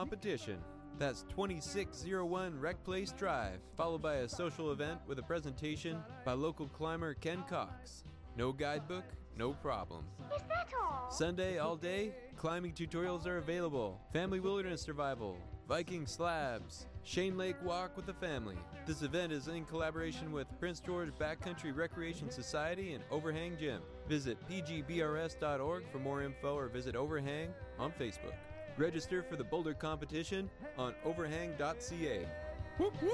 competition. That's 2601 Rec Place Drive, followed by a social event with a presentation by local climber Ken Cox. No guidebook, no problem. Is that all? Sunday all day, climbing tutorials are available. Family wilderness survival, Viking slabs, Shane Lake walk with the family. This event is in collaboration with Prince George Backcountry Recreation Society and Overhang Gym. Visit pgbrs.org for more info or visit Overhang on Facebook. Register for the boulder competition on overhang.ca. Whoop, whoop.